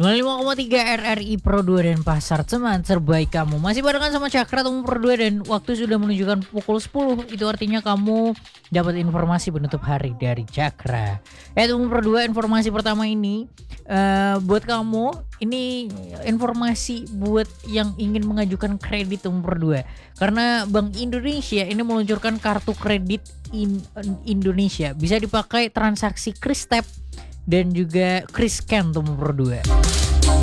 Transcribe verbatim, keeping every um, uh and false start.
sembilan puluh lima koma tiga R R I Pro dua dan pasar teman terbaik kamu. Masih barengan sama Cakra Tumor Pro dua dan waktu sudah menunjukkan pukul sepuluh. Itu artinya kamu dapat informasi penutup hari dari Cakra. Eh Tumor Pro dua, informasi pertama ini uh, buat kamu. Ini informasi buat yang ingin mengajukan kredit Tumor Pro dua. Karena Bank Indonesia ini meluncurkan kartu kredit in, in Indonesia. Bisa dipakai transaksi Kris Tap dan juga Kris Scan Tumor Pro dua.